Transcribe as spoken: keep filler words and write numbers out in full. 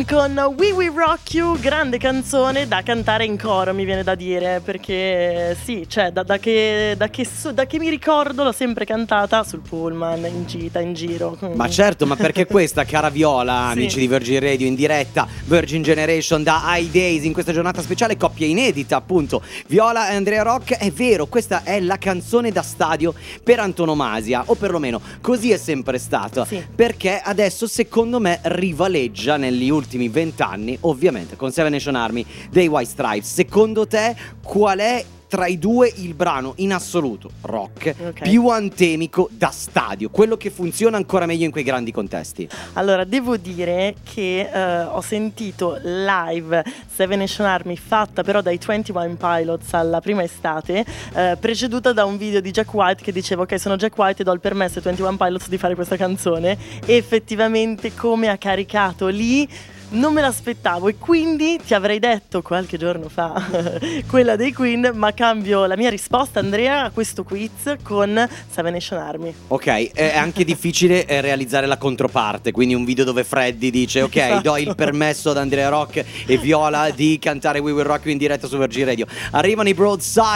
Stone con We Will Rock You, grande canzone da cantare in coro, mi viene da dire, perché sì, cioè da, da, che, da, che, da che mi ricordo l'ho sempre cantata sul pullman, in gita, in giro. Ma certo, ma perché questa, cara Viola, Sì. amici di Virgin Radio, in diretta Virgin Generation da High Days, in questa giornata speciale, coppia inedita appunto, Viola e Andrea Rock. È vero, questa è la canzone da stadio per antonomasia, o perlomeno così è sempre stato, Sì. perché adesso secondo me rivaleggia negli ultimi vent'anni, ovviamente con Seven Nation Army dei White Stripes. Secondo te qual è tra i due il brano in assoluto rock Okay. più antemico da stadio, quello che funziona ancora meglio in quei grandi contesti? Allora, devo dire che eh, ho sentito live Seven Nation Army fatta però dai ventuno Pilots alla prima estate, eh, preceduta da un video di Jack White che diceva: ok, sono Jack White e do il permesso ai ventuno Pilots di fare questa canzone. E effettivamente come ha caricato lì non me l'aspettavo, e quindi ti avrei detto qualche giorno fa quella dei Queen, ma cambio la mia risposta, Andrea, a questo quiz con Seven Nation Army. Ok, è anche difficile eh, realizzare la controparte, quindi un video dove Freddy dice ok, Esatto. do il permesso ad Andrea Rock e Viola di cantare We Will Rock You in diretta su Virgin Radio. Arrivano i Broadside